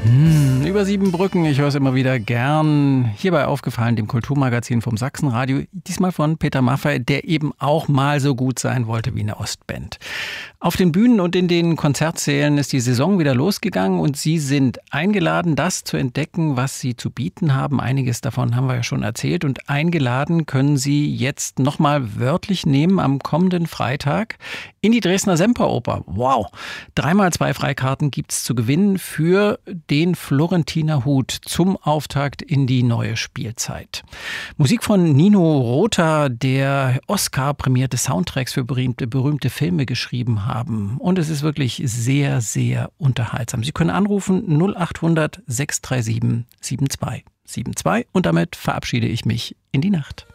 Über 7 Brücken, ich höre es immer wieder gern. Hierbei aufgefallen, dem Kulturmagazin vom Sachsenradio, diesmal von Peter Maffay, der eben auch mal so gut sein wollte wie eine Ostband. Auf den Bühnen und in den Konzertsälen ist die Saison wieder losgegangen und Sie sind eingeladen, das zu entdecken, was Sie zu bieten haben. Einiges davon haben wir ja schon erzählt und eingeladen können Sie jetzt nochmal wörtlich nehmen am kommenden Freitag in die Dresdner Semperoper. Wow! 3x2 Freikarten gibt's zu gewinnen für den Florentiner Hut zum Auftakt in die neue Spielzeit. Musik von Nino Rota, der Oscar-prämierte Soundtracks für berühmte Filme geschrieben haben. Und es ist wirklich sehr, sehr unterhaltsam. Sie können anrufen 0800 637 7272. Und damit verabschiede ich mich in die Nacht.